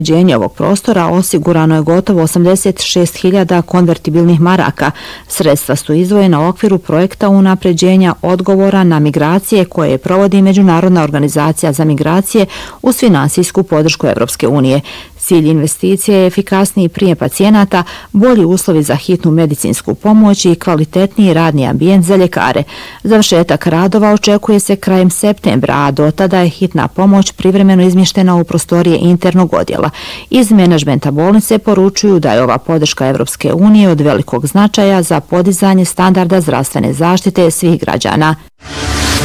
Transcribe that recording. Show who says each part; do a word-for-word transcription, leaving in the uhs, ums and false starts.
Speaker 1: uređenje ovog prostora osigurano je gotovo osamdeset šest hiljada konvertibilnih maraka. Sredstva su izdvojena u okviru projekta unapređenja odgovora na migracije koje provodi Međunarodna organizacija za migracije uz finansijsku podršku Evropske unije. Cilj investicije je efikasniji prijem pacijenata, bolji uslovi za hitnu medicinsku pomoć i kvalitetniji radni ambijent za ljekare. Završetak radova očekuje se krajem septembra, a do tada je hitna pomoć privremeno izmještena u prostorije internog odjela. Iz menadžmenta bolnice poručuju da je ova podrška Evropske unije od velikog značaja za podizanje standarda zdravstvene zaštite svih građana.